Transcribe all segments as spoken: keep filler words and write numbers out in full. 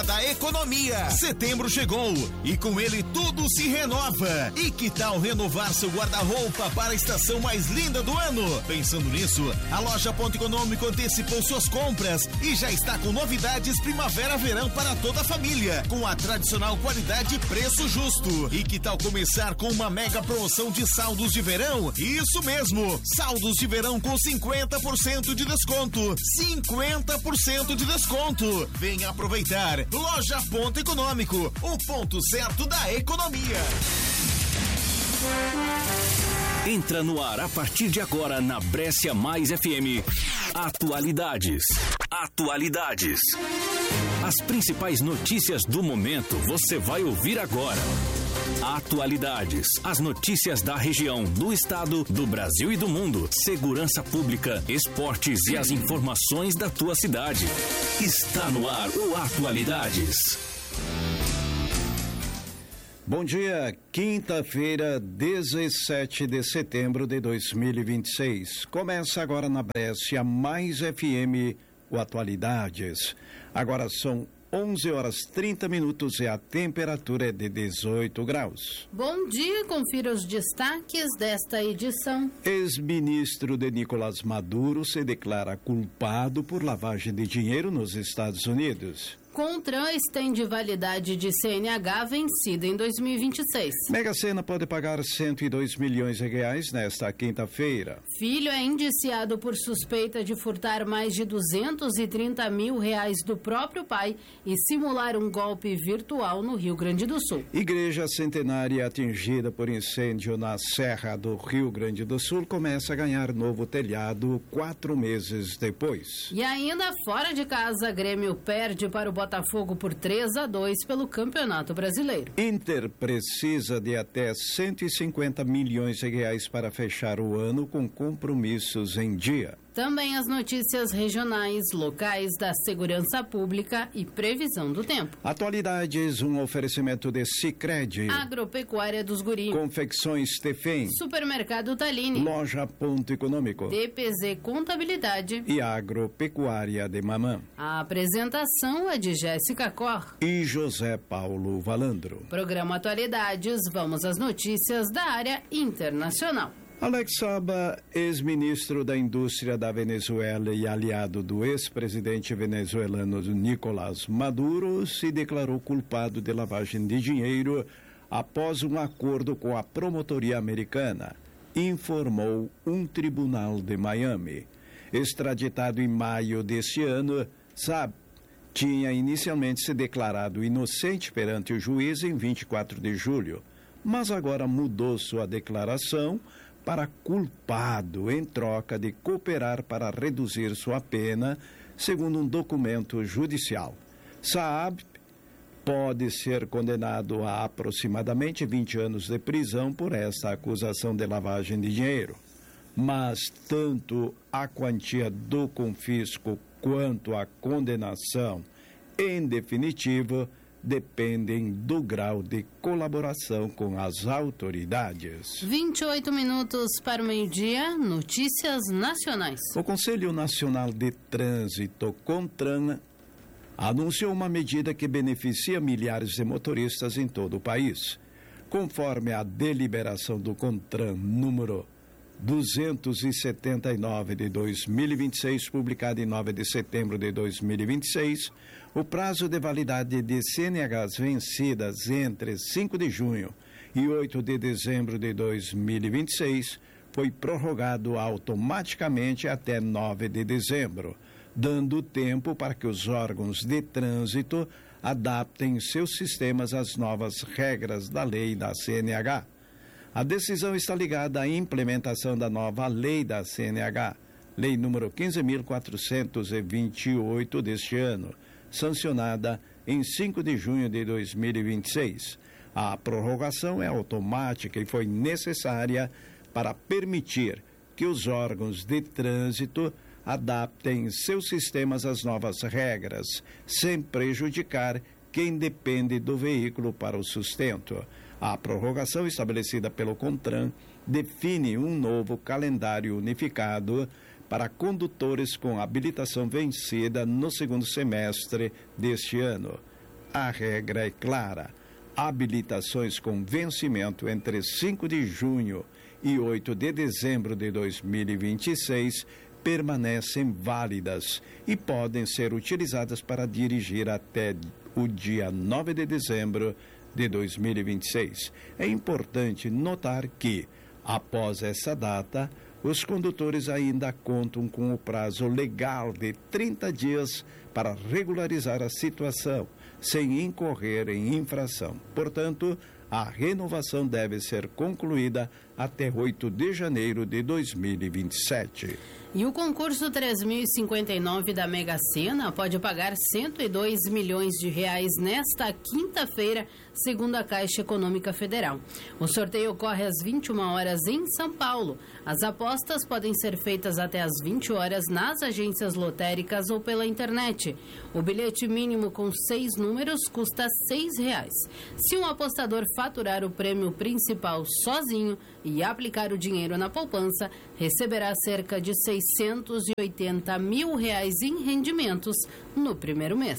da economia. Setembro chegou e com ele tudo se renova. E que tal renovar seu guarda-roupa para a estação mais linda do ano? Pensando nisso, a loja Ponto Econômico antecipou suas compras e já está com novidades primavera-verão para toda a família, com a tradicional qualidade e preço justo. E que tal começar com uma mega promoção de saldos de verão? Isso mesmo, saldos de verão com cinquenta por cento de desconto. cinquenta por cento de desconto. Venha aproveitar. Loja Ponto Econômico, o ponto certo da economia. Entra no ar a partir de agora na Brescia Mais F M. Atualidades. Atualidades. As principais notícias do momento você vai ouvir agora. Atualidades. As notícias da região, do estado, do Brasil e do mundo. Segurança pública, esportes e as informações da tua cidade. Está no ar o Atualidades. Bom dia, quinta-feira, dezessete de setembro de dois mil e vinte e seis. Começa agora na Brescia Mais F M, o Atualidades. Agora são onze horas trinta minutos e a temperatura é de dezoito graus. Bom dia, confira os destaques desta edição. Ex-ministro de Nicolás Maduro se declara culpado por lavagem de dinheiro nos Estados Unidos. Contran estende validade de C N H vencida em dois mil e vinte e seis. Mega Sena pode pagar cento e dois milhões de reais nesta quinta-feira. Filho é indiciado por suspeita de furtar mais de duzentos e trinta mil reais do próprio pai e simular um golpe virtual no Rio Grande do Sul. Igreja centenária atingida por incêndio na Serra do Rio Grande do Sul começa a ganhar novo telhado quatro meses depois. E ainda fora de casa, Grêmio perde para o Botafogo por três a dois pelo Campeonato Brasileiro. Inter precisa de até cento e cinquenta milhões de reais para fechar o ano com compromissos em dia. Também as notícias regionais, locais da segurança pública e previsão do tempo. Atualidades, um oferecimento de Sicredi, Agropecuária dos Guris, Confecções Tefem, Supermercado Taline, Loja Ponto Econômico, D P Z Contabilidade e Agropecuária de Mamã. A apresentação é de Jéssica Cor e José Paulo Valandro. Programa Atualidades, vamos às notícias da área internacional. Alex Saba, ex-ministro da Indústria da Venezuela e aliado do ex-presidente venezuelano Nicolás Maduro, se declarou culpado de lavagem de dinheiro após um acordo com a promotoria americana, informou um tribunal de Miami. Extraditado em maio deste ano, Saba tinha inicialmente se declarado inocente perante o juiz em vinte e quatro de julho, mas agora mudou sua declaração para culpado em troca de cooperar para reduzir sua pena, segundo um documento judicial. Saab pode ser condenado a aproximadamente vinte anos de prisão por esta acusação de lavagem de dinheiro. Mas tanto a quantia do confisco quanto a condenação, em definitivo, dependem do grau de colaboração com as autoridades. vinte e oito minutos para o meio-dia, notícias nacionais. O Conselho Nacional de Trânsito, CONTRAN, anunciou uma medida que beneficia milhares de motoristas em todo o país. Conforme a deliberação do CONTRAN número duzentos e setenta e nove de dois mil e vinte e seis, publicada em nove de setembro de dois mil e vinte e seis, o prazo de validade de C N Hs vencidas entre cinco de junho e oito de dezembro de dois mil e vinte e seis foi prorrogado automaticamente até nove de dezembro, dando tempo para que os órgãos de trânsito adaptem seus sistemas às novas regras da lei da C N H. A decisão está ligada à implementação da nova lei da C N H, lei número quinze mil quatrocentos e vinte e oito deste ano, sancionada em cinco de junho de dois mil e vinte e seis. A prorrogação é automática e foi necessária para permitir que os órgãos de trânsito adaptem seus sistemas às novas regras, sem prejudicar quem depende do veículo para o sustento. A prorrogação estabelecida pelo CONTRAN define um novo calendário unificado para condutores com habilitação vencida no segundo semestre deste ano. a regra é clara. Habilitações com vencimento entre cinco de junho e oito de dezembro de dois mil e vinte e seis permanecem válidas e podem ser utilizadas para dirigir até o dia nove de dezembro de dois mil e vinte e seis. É importante notar que, após essa data, os condutores ainda contam com o prazo legal de trinta dias para regularizar a situação, sem incorrer em infração. Portanto, a renovação deve ser concluída até oito de janeiro de dois mil e vinte e sete. E o concurso três mil e cinquenta e nove da Mega Sena pode pagar cento e dois milhões de reais nesta quinta-feira, segundo a Caixa Econômica Federal. O sorteio ocorre às vinte e uma horas em São Paulo. As apostas podem ser feitas até às vinte horas nas agências lotéricas ou pela internet. O bilhete mínimo com seis números custa seis reais. Se um apostador faturar o prêmio principal sozinho e aplicar o dinheiro na poupança, receberá cerca de seiscentos e oitenta mil reais em rendimentos no primeiro mês.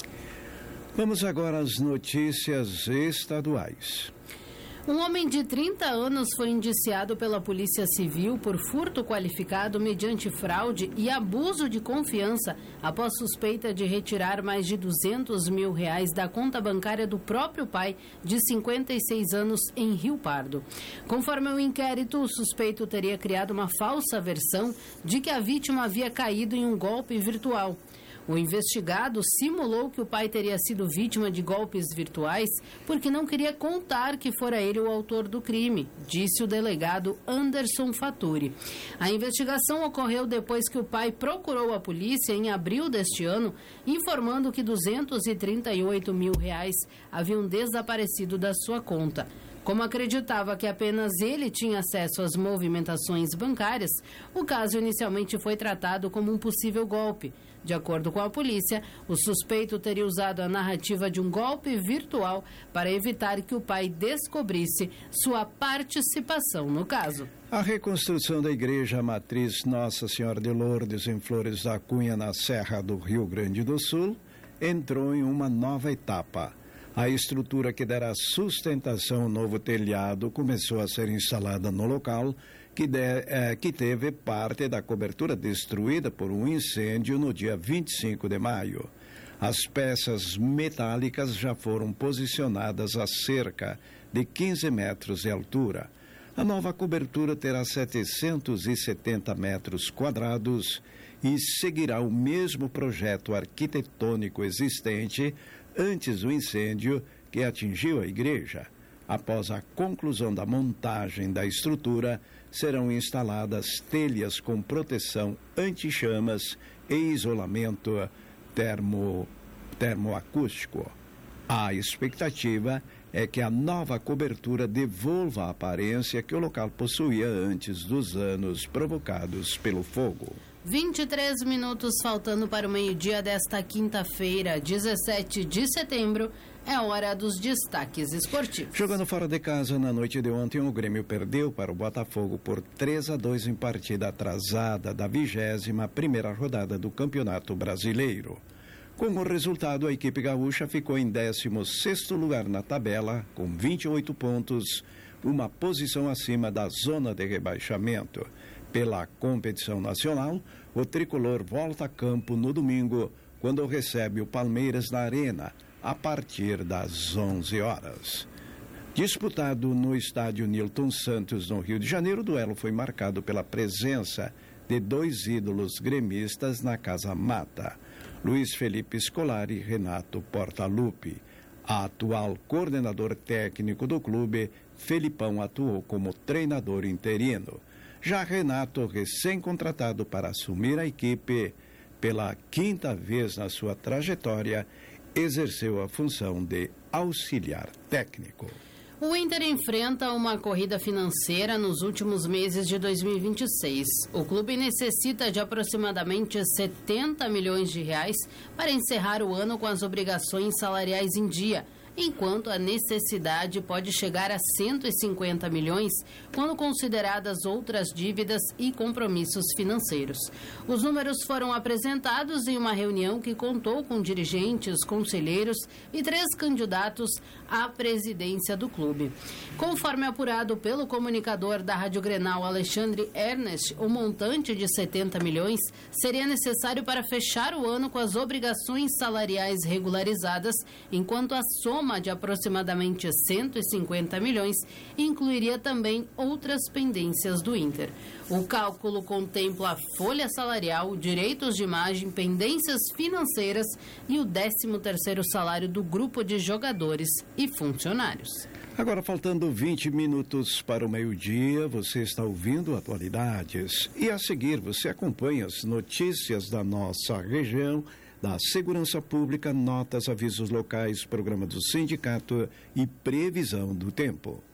Vamos agora às notícias estaduais. Um homem de trinta anos foi indiciado pela Polícia Civil por furto qualificado mediante fraude e abuso de confiança após suspeita de retirar mais de duzentos mil reais da conta bancária do próprio pai, de cinquenta e seis anos, em Rio Pardo. Conforme o inquérito, o suspeito teria criado uma falsa versão de que a vítima havia caído em um golpe virtual. O investigado simulou que o pai teria sido vítima de golpes virtuais porque não queria contar que fora ele o autor do crime, disse o delegado Anderson Faturi. A investigação ocorreu depois que o pai procurou a polícia em abril deste ano, informando que duzentos e trinta e oito mil reais haviam desaparecido da sua conta. Como acreditava que apenas ele tinha acesso às movimentações bancárias, o caso inicialmente foi tratado como um possível golpe. De acordo com a polícia, o suspeito teria usado a narrativa de um golpe virtual para evitar que o pai descobrisse sua participação no caso. A reconstrução da Igreja Matriz Nossa Senhora de Lourdes, em Flores da Cunha, na Serra do Rio Grande do Sul, entrou em uma nova etapa. A estrutura que dará sustentação ao novo telhado começou a ser instalada no local, que, de, eh, que teve parte da cobertura destruída por um incêndio no dia vinte e cinco de maio. As peças metálicas já foram posicionadas a cerca de quinze metros de altura. A nova cobertura terá setecentos e setenta metros quadrados e seguirá o mesmo projeto arquitetônico existente antes do incêndio que atingiu a igreja. Após a conclusão da montagem da estrutura, serão instaladas telhas com proteção anti-chamas e isolamento termo, termoacústico. A expectativa é que a nova cobertura devolva a aparência que o local possuía antes dos danos provocados pelo fogo. vinte e três minutos faltando para o meio-dia desta quinta-feira, dezessete de setembro, é hora dos destaques esportivos. Jogando fora de casa na noite de ontem, o Grêmio perdeu para o Botafogo por três a dois em partida atrasada da vigésima primeira rodada do Campeonato Brasileiro. Com o resultado, a equipe gaúcha ficou em décimo sexto lugar na tabela, com vinte e oito pontos, uma posição acima da zona de rebaixamento. Pela competição nacional, o tricolor volta a campo no domingo, quando recebe o Palmeiras na Arena, a partir das onze horas. Disputado no estádio Nilton Santos, no Rio de Janeiro, o duelo foi marcado pela presença de dois ídolos gremistas na Casa Mata, Luiz Felipe Scolari e Renato Portaluppi. A atual coordenador técnico do clube, Felipão, atuou como treinador interino. Já Renato, recém-contratado para assumir a equipe pela quinta vez na sua trajetória, exerceu a função de auxiliar técnico. O Inter enfrenta uma corrida financeira nos últimos meses de dois mil e vinte e seis. O clube necessita de aproximadamente setenta milhões de reais para encerrar o ano com as obrigações salariais em dia enquanto a necessidade pode chegar a cento e cinquenta milhões quando consideradas outras dívidas e compromissos financeiros. Os números foram apresentados em uma reunião que contou com dirigentes, conselheiros e três candidatos à presidência do clube. Conforme apurado pelo comunicador da Rádio Grenal, Alexandre Ernest, o montante de setenta milhões seria necessário para fechar o ano com as obrigações salariais regularizadas, enquanto a soma de aproximadamente cento e cinquenta milhões incluiria também outras pendências do Inter. O cálculo contempla a folha salarial, direitos de imagem, pendências financeiras e o décimo terceiro salário do grupo de jogadores e funcionários. Agora, faltando vinte minutos para o meio-dia, você está ouvindo Atualidades. E a seguir, você acompanha as notícias da nossa região, da segurança pública, notas, avisos locais, programa do sindicato e previsão do tempo.